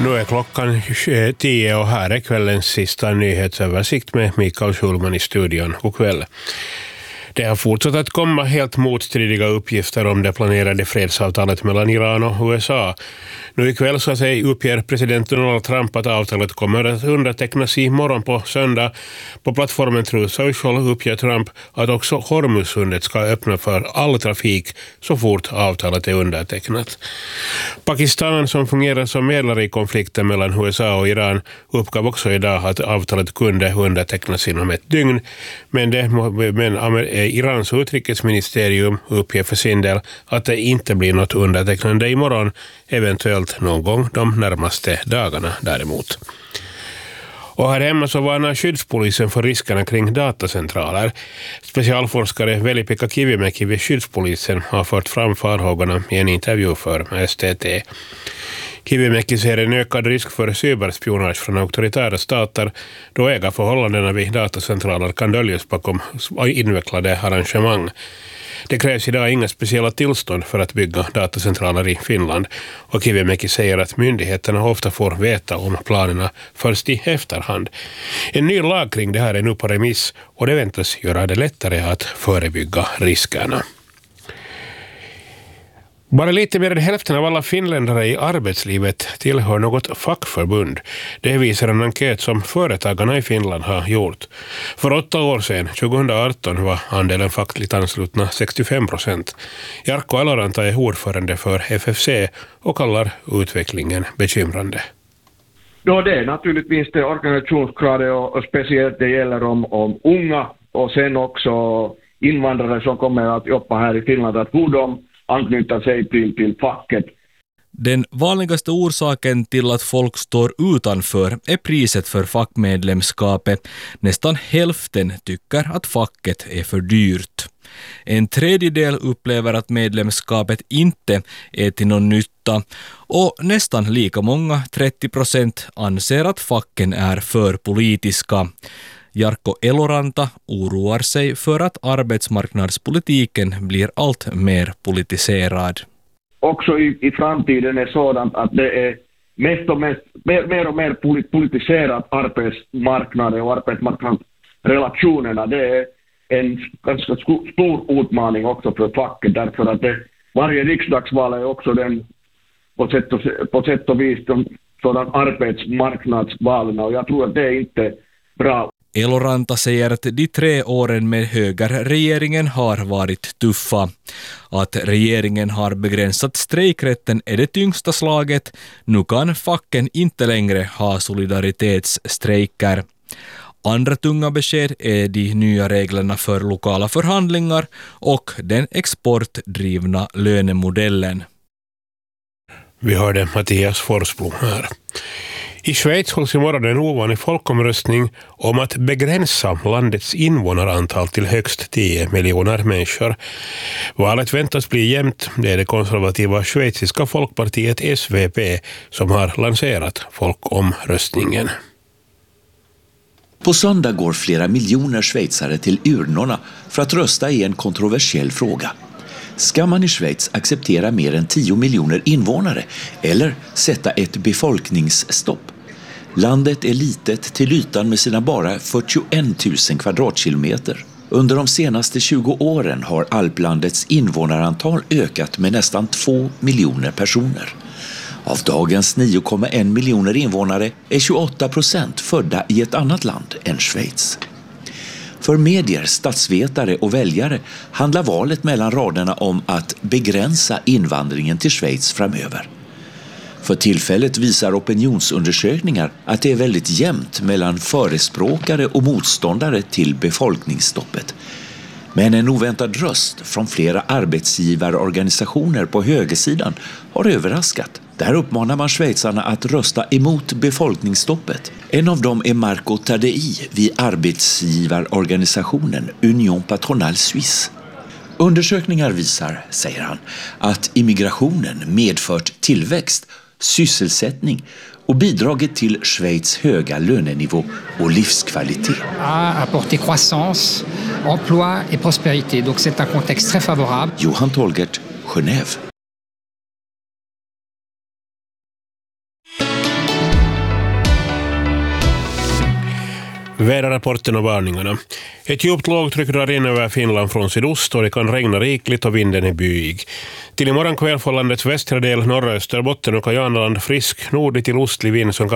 Nu är klockan 10 och här är kvällens sista nyhetsöversikt med Mikael Schulman i studion. God kväll. Det har fortsatt att komma helt motstridiga uppgifter om det planerade fredsavtalet mellan Iran och USA. Nu ikväll så uppger president Donald Trump att avtalet kommer att undertecknas i morgon på söndag. På plattformen Truth Social uppger Trump att också Hormuzsundet ska öppna för all trafik så fort avtalet är undertecknat. Pakistan, som fungerar som medlare i konflikten mellan USA och Iran, uppgav också idag att avtalet kunde undertecknas inom ett dygn. Men Irans utrikesministerium uppger för sin del att det inte blir något undertecknande imorgon, eventuellt någon gång de närmaste dagarna däremot. Och här hemma så varnar skyddspolisen för riskerna kring datacentraler. Specialforskare Veli-Pekka Kivimäki vid skyddspolisen har fört fram farhågorna i en intervju för STT. Kivimäki ser en ökad risk för cyberspionage från auktoritära stater då ägarförhållandena vid datacentraler kan döljas bakom invecklade arrangemang. Det krävs idag inga speciella tillstånd för att bygga datacentraler i Finland och Kivimäki säger att myndigheterna ofta får veta om planerna först i efterhand. En ny lag kring det här är nu på remiss och det väntas göra det lättare att förebygga riskerna. Bara lite mer än hälften av alla finländare i arbetslivet tillhör något fackförbund. Det visar en enkät som företagarna i Finland har gjort. För 8 år sedan, 2018, var andelen fackligt anslutna 65%. Jarkko Eloranta är ordförande för FFC och kallar utvecklingen bekymrande. Då det är naturligtvis det organisationsgraden och speciellt det gäller om unga och sen också invandrare som kommer att jobba här i Finland, att hur de anknyta sig till facket. Den vanligaste orsaken till att folk står utanför är priset för fackmedlemskapet. Nästan hälften tycker att facket är för dyrt. En tredjedel upplever att medlemskapet inte är till någon nytta och nästan lika många, 30%, anser att facken är för politiska. Jarkko Eloranta oroar sig för att arbetsmarknadspolitiken blir allt mer politiserad. Också i framtiden är sådant att det är mer och mer politiserat arbetsmarknad och arbetsmarknadsrelationerna. Det är en ganska stor utmaning också för facket, därför att varje riksdagsval är också den på sätt och vis sådan arbetsmarknadsvalen, och jag tror att det är inte bra. Eloranta säger att de 3 åren med högerregeringen har varit tuffa. Att regeringen har begränsat strejkrätten är det tyngsta slaget. Nu kan facken inte längre ha solidaritetsstrejker. Andra tunga besked är de nya reglerna för lokala förhandlingar och den exportdrivna lönemodellen. Vi hörde Mattias Forsblom här. I Schweiz hålls imorgon en ovanlig folkomröstning om att begränsa landets invånarantal till högst 10 miljoner människor. Valet väntas bli jämnt. Det är det konservativa schweiziska folkpartiet SVP som har lanserat folkomröstningen. På söndag går flera miljoner schweizare till urnorna för att rösta i en kontroversiell fråga. Ska man i Schweiz acceptera mer än 10 miljoner invånare eller sätta ett befolkningsstopp? Landet är litet till ytan med sina bara 41 000 kvadratkilometer. Under de senaste 20 åren har Alplandets invånarantal ökat med nästan 2 miljoner personer. Av dagens 9,1 miljoner invånare är 28% födda i ett annat land än Schweiz. För medier, statsvetare och väljare handlar valet mellan raderna om att begränsa invandringen till Schweiz framöver. För tillfället visar opinionsundersökningar att det är väldigt jämnt mellan förespråkare och motståndare till befolkningsstoppet. Men en oväntad röst från flera arbetsgivarorganisationer på högersidan har överraskat. Där uppmanar man schweizarna att rösta emot befolkningsstoppet. En av dem är Marco Tadei vid arbetsgivarorganisationen Union Patronale Suisse. Undersökningar visar, säger han, att immigrationen medfört tillväxt, sysselsättning och bidragit till Schweiz höga lönenivå och livskvalitet. A apporté croissance, emploi et prospérité. Donc c'est un contexte très favorable. Johan Tolgert, Genève. Väderrapporten och varningarna. Ett djupt lågtryck drar in över Finland från sydost och det kan regna rikligt och vinden är byig. Till imorgon kväll får landets västra del, norra Österbotten och Kajanland frisk nordlig till ostlig vind som